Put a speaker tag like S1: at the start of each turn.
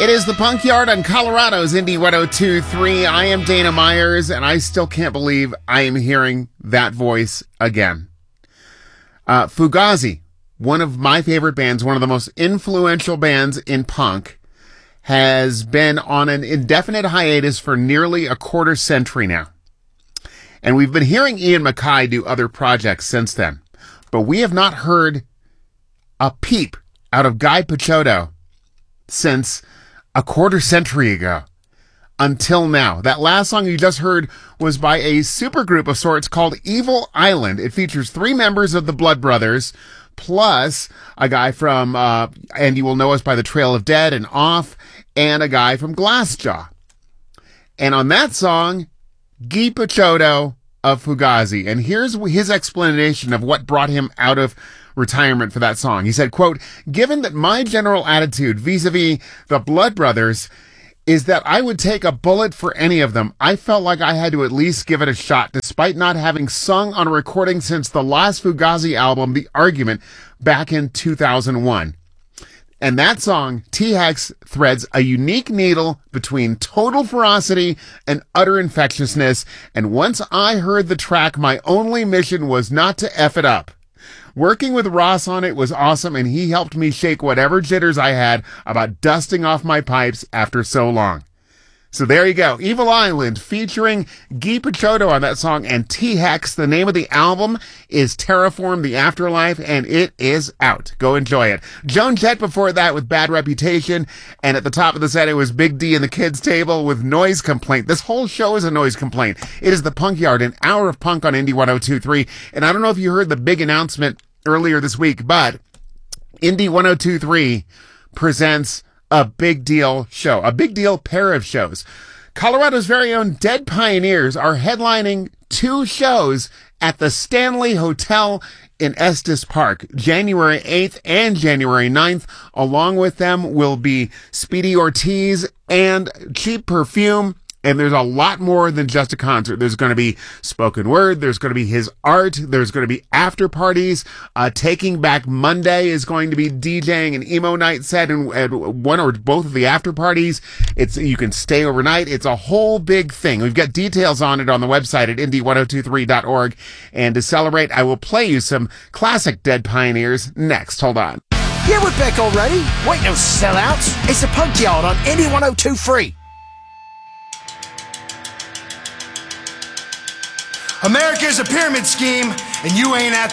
S1: It is the Punk Yard on Colorado's Indie 102.3. I am Dana Myers, and I still can't believe I am hearing that voice again. Fugazi, one of my favorite bands, one of the most influential bands in punk, has been on an indefinite hiatus for nearly a quarter century now. And we've been hearing Ian MacKaye do other projects since then. But we have not heard a peep out of Guy Picciotto since a quarter century ago. Until now. That last song you just heard was by a supergroup of sorts called Evil Island. It features 3 members of the Blood Brothers, plus a guy from, and you will know us by the Trail of Dead and Off, and a guy from Glassjaw. And on that song, Guy Picciotto of Fugazi. And here's his explanation of what brought him out of retirement for that song. He said, quote, "Given that my general attitude vis-a-vis the Blood Brothers is that I would take a bullet for any of them, I felt like I had to at least give it a shot, despite not having sung on a recording since the last Fugazi album, The Argument, back in 2001. And that song, T-Hex, threads a unique needle between total ferocity and utter infectiousness. And once I heard the track, my only mission was not to F it up. Working with Ross on it was awesome, and he helped me shake whatever jitters I had about dusting off my pipes after so long." So there you go. Evil Island featuring Guy Picciotto on that song, and T-Hex. The name of the album is Terraform the Afterlife, and it is out. Go enjoy it. Joan Jett before that with Bad Reputation, and at the top of the set it was Big D and the Kids Table with Noise Complaint. This whole show is a noise complaint. It is the Punk Yard, an hour of punk on Indie 102.3, and I don't know if you heard the big announcement earlier this week, but Indie 102.3 presents a big deal show, a big deal pair of shows. Colorado's very own Dead Pioneers are headlining 2 shows at the Stanley Hotel in Estes Park, January 8th and January 9th. Along with them will be Speedy Ortiz and Cheap Perfume. And there's a lot more than just a concert. There's going to be spoken word. There's going to be his art. There's going to be after parties. Taking Back Monday is going to be DJing an emo night set and one or both of the after parties. You can stay overnight. It's a whole big thing. We've got details on it on the website at indie1023.org. And to celebrate, I will play you some classic Dead Pioneers next. Hold on.
S2: Yeah, we're back already. Wait, no sellouts. It's the Punk Yard on Indie 102.3.
S3: America is a pyramid scheme, and you ain't at